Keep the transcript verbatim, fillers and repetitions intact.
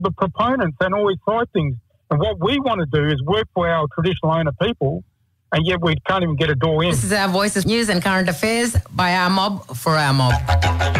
the proponents and always cite things. And what we want to do is work for our traditional owner people, and yet we can't even get a door in. This is our Voice of News and Current Affairs by our mob for our mob.